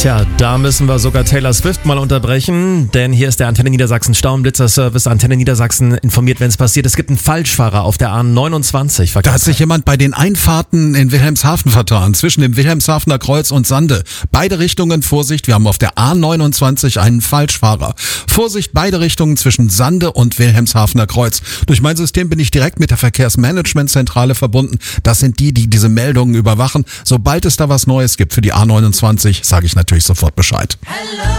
Tja, da müssen wir sogar Taylor Swift mal unterbrechen, denn hier ist der Antenne Niedersachsen Stauenblitzer-Service. Antenne Niedersachsen informiert, wenn es passiert. Es gibt einen Falschfahrer auf der A29. Da hat sich jemand bei den Einfahrten in Wilhelmshaven vertan, zwischen dem Wilhelmshavener Kreuz und Sande. Beide Richtungen, Vorsicht, wir haben auf der A29 einen Falschfahrer. Vorsicht, beide Richtungen zwischen Sande und Wilhelmshavener Kreuz. Durch mein System bin ich direkt mit der Verkehrsmanagementzentrale verbunden. Das sind die diese Meldungen überwachen. Sobald es da was Neues gibt für die A29, sage ich natürlich sofort Bescheid.